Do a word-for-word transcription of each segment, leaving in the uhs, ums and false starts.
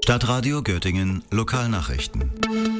Stadtradio Göttingen Lokalnachrichten.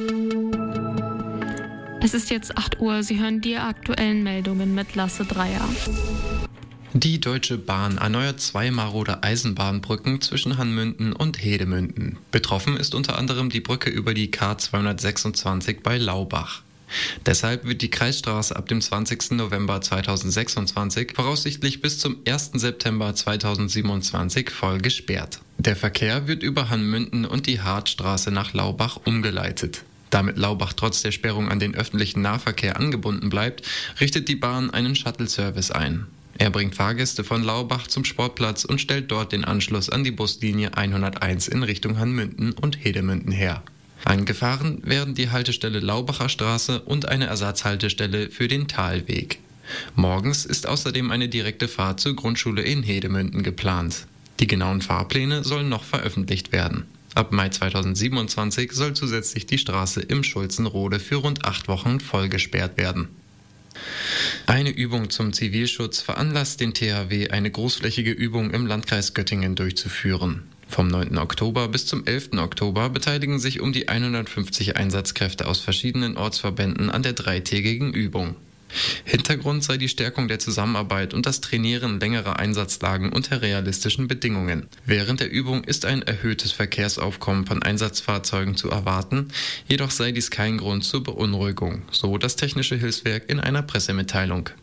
Es ist jetzt acht Uhr. Sie hören die aktuellen Meldungen mit Lasse Dreier. Die Deutsche Bahn erneuert zwei marode Eisenbahnbrücken zwischen Hanmünden und Hedemünden. Betroffen ist unter anderem die Brücke über die K zweihundertsechsundzwanzig bei Laubach. Deshalb wird die Kreisstraße ab dem zwanzigsten November zweitausendsechsundzwanzig voraussichtlich bis zum ersten September zweitausendsiebenundzwanzig voll gesperrt. Der Verkehr wird über Hanmünden und die Hartstraße nach Laubach umgeleitet. Damit Laubach trotz der Sperrung an den öffentlichen Nahverkehr angebunden bleibt, richtet die Bahn einen Shuttle-Service ein. Er bringt Fahrgäste von Laubach zum Sportplatz und stellt dort den Anschluss an die Buslinie hunderteins in Richtung Hanmünden und Hedemünden her. Angefahren werden die Haltestelle Laubacher Straße und eine Ersatzhaltestelle für den Talweg. Morgens ist außerdem eine direkte Fahrt zur Grundschule in Hedemünden geplant. Die genauen Fahrpläne sollen noch veröffentlicht werden. Ab Mai zweitausendsiebenundzwanzig soll zusätzlich die Straße im Schulzenrode für rund acht Wochen voll gesperrt werden. Eine Übung zum Zivilschutz veranlasst den T H W, eine großflächige Übung im Landkreis Göttingen durchzuführen. Vom neunten Oktober bis zum elften Oktober beteiligen sich um die hundertfünfzig Einsatzkräfte aus verschiedenen Ortsverbänden an der dreitägigen Übung. Hintergrund sei die Stärkung der Zusammenarbeit und das Trainieren längerer Einsatzlagen unter realistischen Bedingungen. Während der Übung ist ein erhöhtes Verkehrsaufkommen von Einsatzfahrzeugen zu erwarten, jedoch sei dies kein Grund zur Beunruhigung, so das Technische Hilfswerk in einer Pressemitteilung.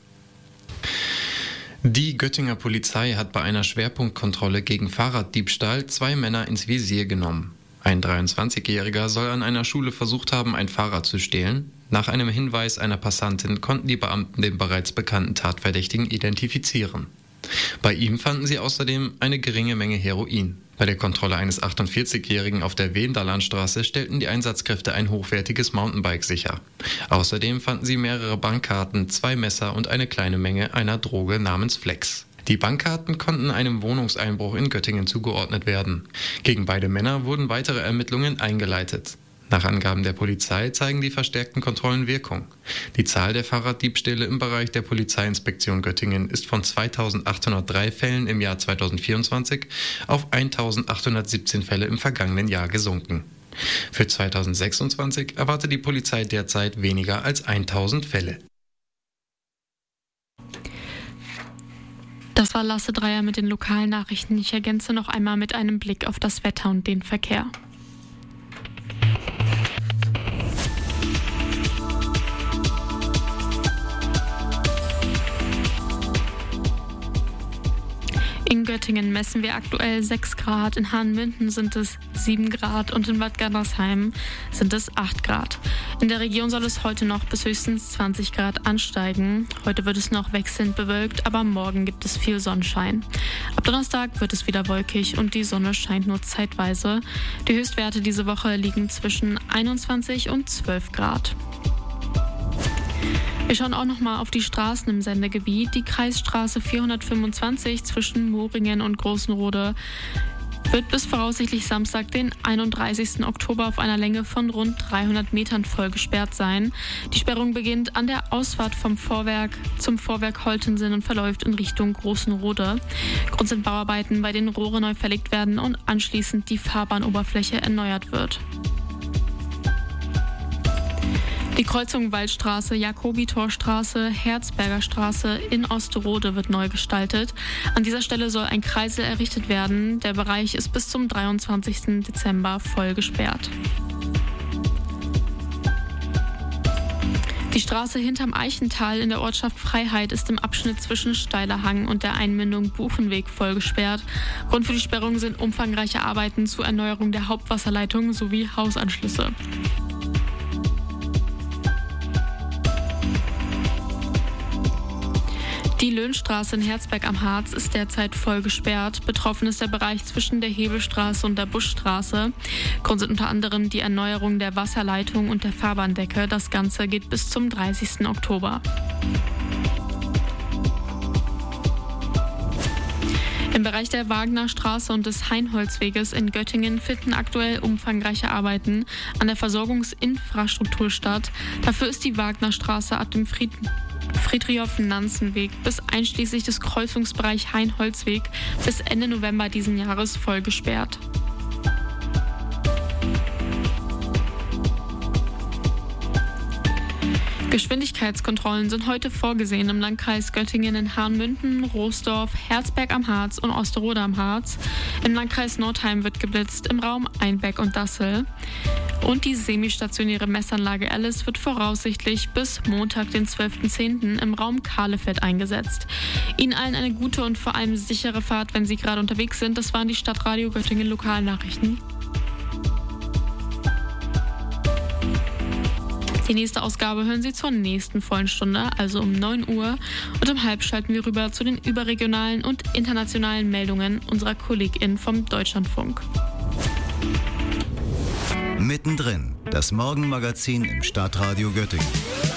Die Göttinger Polizei hat bei einer Schwerpunktkontrolle gegen Fahrraddiebstahl zwei Männer ins Visier genommen. Ein dreiundzwanzigjähriger soll an einer Schule versucht haben, ein Fahrrad zu stehlen. Nach einem Hinweis einer Passantin konnten die Beamten den bereits bekannten Tatverdächtigen identifizieren. Bei ihm fanden sie außerdem eine geringe Menge Heroin. Bei der Kontrolle eines achtundvierzigjährigen auf der Wenderlandstraße stellten die Einsatzkräfte ein hochwertiges Mountainbike sicher. Außerdem fanden sie mehrere Bankkarten, zwei Messer und eine kleine Menge einer Droge namens Flex. Die Bankkarten konnten einem Wohnungseinbruch in Göttingen zugeordnet werden. Gegen beide Männer wurden weitere Ermittlungen eingeleitet. Nach Angaben der Polizei zeigen die verstärkten Kontrollen Wirkung. Die Zahl der Fahrraddiebstähle im Bereich der Polizeiinspektion Göttingen ist von zweitausendachthundertdrei Fällen im Jahr zweitausendvierundzwanzig auf eintausendachthundertsiebzehn Fälle im vergangenen Jahr gesunken. Für zweitausendsechsundzwanzig erwartet die Polizei derzeit weniger als tausend Fälle. Das war Lasse Dreier mit den lokalen Nachrichten. Ich ergänze noch einmal mit einem Blick auf das Wetter und den Verkehr. In Göttingen messen wir aktuell sechs Grad, in Hanmünden sind es sieben Grad und in Bad Gandersheim sind es acht Grad. In der Region soll es heute noch bis höchstens zwanzig Grad ansteigen. Heute wird es noch wechselnd bewölkt, aber morgen gibt es viel Sonnenschein. Ab Donnerstag wird es wieder wolkig und die Sonne scheint nur zeitweise. Die Höchstwerte diese Woche liegen zwischen einundzwanzig und zwölf Grad. Wir schauen auch noch mal auf die Straßen im Sendegebiet. Die Kreisstraße vierhundertfünfundzwanzig zwischen Moringen und Großenrode wird bis voraussichtlich Samstag, den einunddreißigsten Oktober, auf einer Länge von rund dreihundert Metern voll gesperrt sein. Die Sperrung beginnt an der Ausfahrt vom Vorwerk zum Vorwerk Holtensen und verläuft in Richtung Großenrode. Grund sind Bauarbeiten, bei denen Rohre neu verlegt werden und anschließend die Fahrbahnoberfläche erneuert wird. Die Kreuzung Waldstraße, Jakobitorstraße, Herzberger Straße in Osterode wird neu gestaltet. An dieser Stelle soll ein Kreisel errichtet werden. Der Bereich ist bis zum dreiundzwanzigsten Dezember voll gesperrt. Die Straße hinterm Eichental in der Ortschaft Freiheit ist im Abschnitt zwischen Steiler Hang und der Einmündung Buchenweg voll gesperrt. Grund für die Sperrung sind umfangreiche Arbeiten zur Erneuerung der Hauptwasserleitung sowie Hausanschlüsse. Die Löhnstraße in Herzberg am Harz ist derzeit voll gesperrt. Betroffen ist der Bereich zwischen der Hebelstraße und der Buschstraße. Grund sind unter anderem die Erneuerung der Wasserleitung und der Fahrbahndecke. Das Ganze geht bis zum dreißigsten Oktober. Im Bereich der Wagnerstraße und des Heinholzweges in Göttingen finden aktuell umfangreiche Arbeiten an der Versorgungsinfrastruktur statt. Dafür ist die Wagnerstraße ab dem Fried Friedrich-Nansen-Weg bis einschließlich des Kreuzungsbereich Heinholzweg bis Ende November diesen Jahres voll gesperrt. Geschwindigkeitskontrollen sind heute vorgesehen im Landkreis Göttingen in Hahnmünden, Roosdorf, Herzberg am Harz und Osterode am Harz. Im Landkreis Nordheim wird geblitzt, im Raum Einbeck und Dassel. Und die semistationäre Messanlage Alice wird voraussichtlich bis Montag, den zwölften zehnten im Raum Kahlefeld eingesetzt. Ihnen allen eine gute und vor allem sichere Fahrt, wenn Sie gerade unterwegs sind. Das waren die Stadtradio Göttingen Lokalnachrichten. Die nächste Ausgabe hören Sie zur nächsten vollen Stunde, also um neun Uhr. Und um halb schalten wir rüber zu den überregionalen und internationalen Meldungen unserer KollegInnen vom Deutschlandfunk. Mittendrin, das Morgenmagazin im Stadtradio Göttingen.